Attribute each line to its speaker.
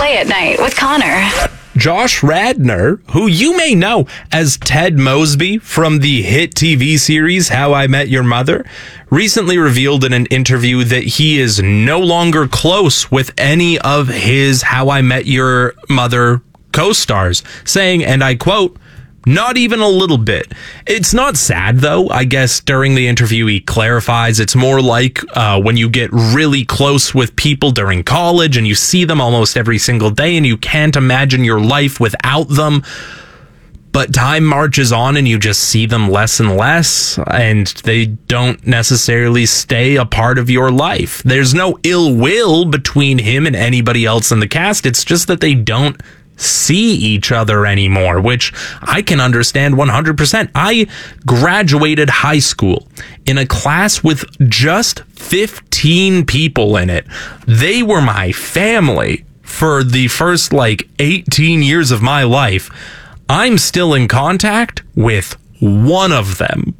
Speaker 1: Play at Night with Connor.
Speaker 2: Josh Radnor, who you may know as Ted Mosby from the hit TV series How I Met Your Mother, recently revealed in an interview that he is no longer close with any of his How I Met Your Mother co-stars, saying, and I quote, "Not even a little bit." It's not sad, though. I guess during the interview, he clarifies it's more like when you get really close with people during college and you see them almost every single day and you can't imagine your life without them. But time marches on and you just see them less and less, and they don't necessarily stay a part of your life. There's no ill will between him and anybody else in the cast. It's just that they don't see each other anymore, which I can understand 100%. I graduated high school in a class with just 15 people in it. They were my family for the first 18 years of my life. I'm still in contact with one of them.